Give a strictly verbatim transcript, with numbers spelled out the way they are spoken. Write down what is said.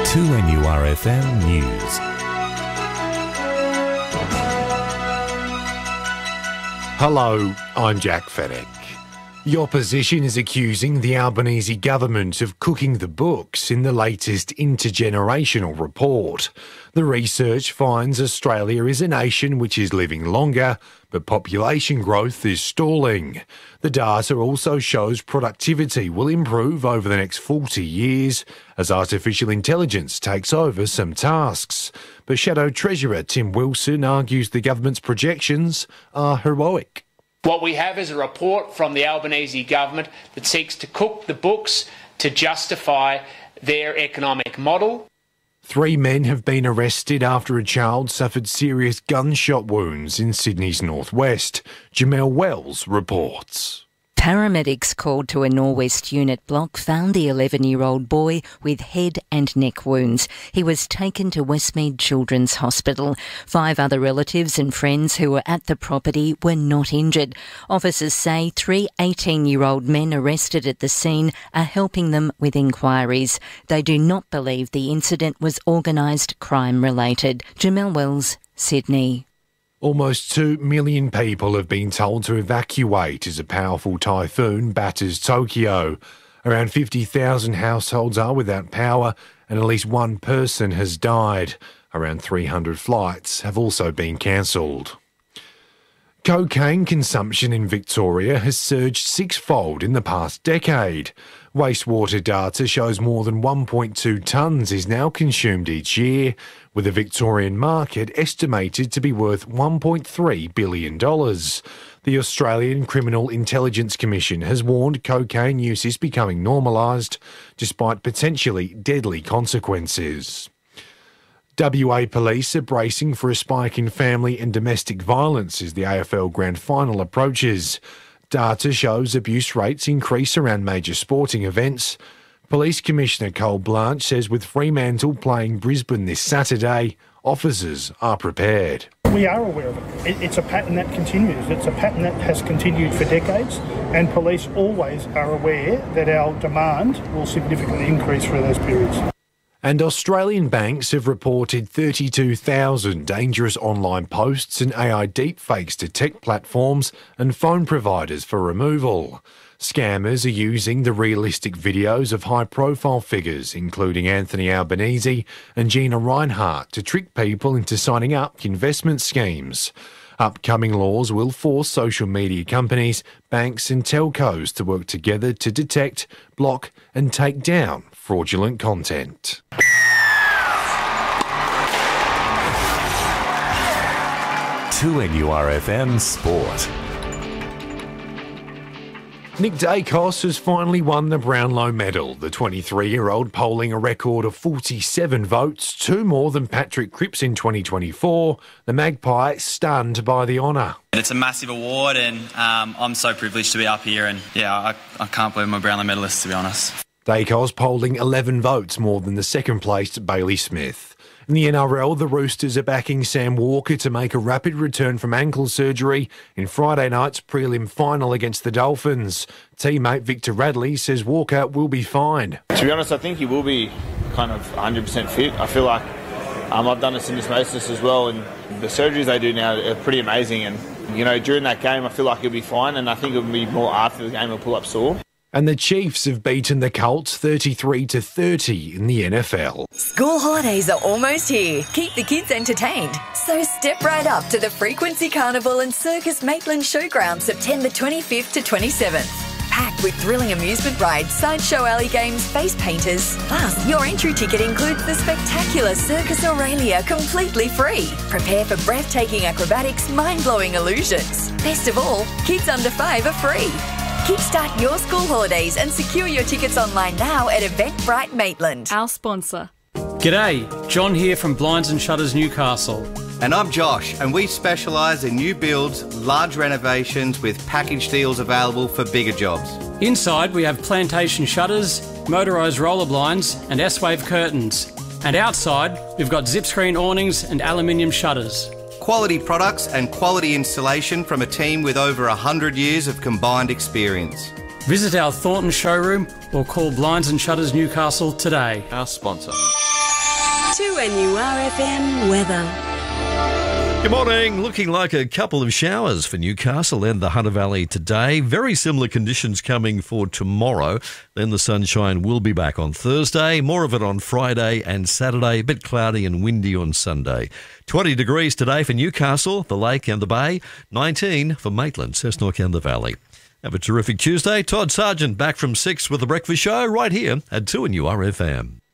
two N U R F M News. Hello, I'm Jack Fennick. The opposition is accusing the Albanese government of cooking the books in the latest intergenerational report. The research finds Australia is a nation which is living longer, but population growth is stalling. The data also shows productivity will improve over the next forty years as artificial intelligence takes over some tasks. But Shadow Treasurer Tim Wilson argues the government's projections are heroic. What we have is a report from the Albanese government that seeks to cook the books to justify their economic model. Three men have been arrested after a child suffered serious gunshot wounds in Sydney's northwest. Jamel Wells reports. Paramedics called to a Norwest unit block found the eleven-year-old boy with head and neck wounds. He was taken to Westmead Children's Hospital. Five other relatives and friends who were at the property were not injured. Officers say three eighteen-year-old men arrested at the scene are helping them with inquiries. They do not believe the incident was organised crime-related. Jamel Wells, Sydney. Almost two million people have been told to evacuate as a powerful typhoon batters Tokyo. Around fifty thousand households are without power and at least one person has died. Around three hundred flights have also been cancelled. Cocaine consumption in Victoria has surged sixfold in the past decade. Wastewater data shows more than one point two tonnes is now consumed each year, with the Victorian market estimated to be worth one point three billion dollars. The Australian Criminal Intelligence Commission has warned cocaine use is becoming normalised, despite potentially deadly consequences. W A Police are bracing for a spike in family and domestic violence as the A F L Grand Final approaches. Data shows abuse rates increase around major sporting events. Police Commissioner Cole Blanche says with Fremantle playing Brisbane this Saturday, officers are prepared. We are aware of it. it. It's a pattern that continues. It's a pattern that has continued for decades, and police always are aware that our demand will significantly increase through those periods. And Australian banks have reported thirty-two thousand dangerous online posts and A I deepfakes to tech platforms and phone providers for removal. Scammers are using the realistic videos of high-profile figures, including Anthony Albanese and Gina Rinehart, to trick people into signing up to investment schemes. Upcoming laws will force social media companies, banks and telcos to work together to detect, block and take down fraudulent content. two N U R F M Sport. Nick Dacos has finally won the Brownlow medal. The twenty-three-year-old polling a record of forty-seven votes, two more than Patrick Cripps in twenty twenty-four. The Magpie stunned by the honour. It's a massive award and um, I'm so privileged to be up here and yeah, I, I can't believe I'm a Brownlow medalist, to be honest. Dacos polling eleven votes more than the second-placed Bailey Smith. In the N R L, the Roosters are backing Sam Walker to make a rapid return from ankle surgery in Friday night's prelim final against the Dolphins. Teammate Victor Radley says Walker will be fine. To be honest, I think he will be kind of one hundred percent fit. I feel like um, I've done a syndesmosis as well, and the surgeries they do now are pretty amazing. And, you know, during that game, I feel like he'll be fine, and I think it'll be more after the game he'll pull up sore. And the Chiefs have beaten the Colts thirty-three to thirty in the N F L. School holidays are almost here. Keep the kids entertained. So step right up to the Frequency Carnival and Circus Maitland Showground September twenty-fifth to twenty-seventh. Packed with thrilling amusement rides, sideshow alley games, face painters. Plus, your entry ticket includes the spectacular Circus Aurelia completely free. Prepare for breathtaking acrobatics, mind-blowing illusions. Best of all, kids under five are free. Kickstart your school holidays and secure your tickets online now at Eventbrite Maitland. Our sponsor. G'day, John here from Blinds and Shutters Newcastle. And I'm Josh, and we specialise in new builds, large renovations with package deals available for bigger jobs. Inside we have plantation shutters, motorised roller blinds and S-Wave curtains. And outside we've got zip screen awnings and aluminium shutters. Quality products and quality installation from a team with over one hundred years of combined experience. Visit our Thornton showroom or call Blinds and Shutters Newcastle today. Our sponsor. two N U R F M weather. Good morning. Looking like a couple of showers for Newcastle and the Hunter Valley today. Very similar conditions coming for tomorrow. Then the sunshine will be back on Thursday. More of it on Friday and Saturday. A bit cloudy and windy on Sunday. twenty degrees today for Newcastle, the Lake and the Bay. nineteen for Maitland, Cessnock and the Valley. Have a terrific Tuesday. Todd Sargent back from six with The Breakfast Show right here at two N U R F M.